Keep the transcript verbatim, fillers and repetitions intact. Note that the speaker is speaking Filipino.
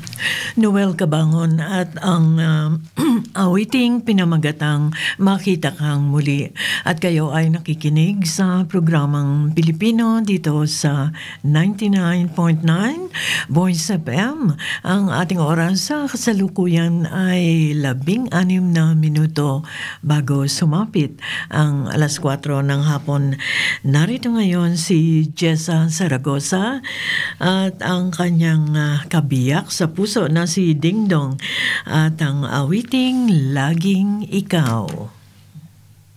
Noel Cabangon at ang uh, awiting pinamagatang Makita Kang Muli. At kayo ay nakikinig sa programang Pilipino dito sa ninety-nine point nine Voice F M. Ang ating oras sa kasalukuyan ay labing anim na minuto bago sumapit ang alas kwatro ng hapon. Narito ngayon si Jessa Zaragoza at ang kanyang uh, kabiyak sa puso na si Ding Dong at ang awiting Laging Ikaw.